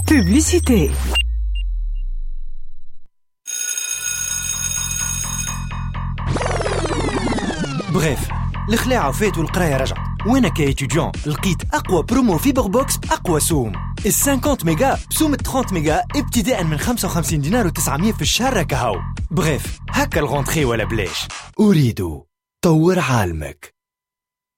Publicité. بريف، الخلاعة فات والقراية رجعت، وانا كايتوديون لقيت اقوى برومو فيبر بوكس باقوى سوم. ال 50 ميجا بسوم 30 ميجا ابتداء من 55 دينار و900 في الشهر كهو. بريف، هكا الغونتخي ولا بلاش. اريد طور عالمك.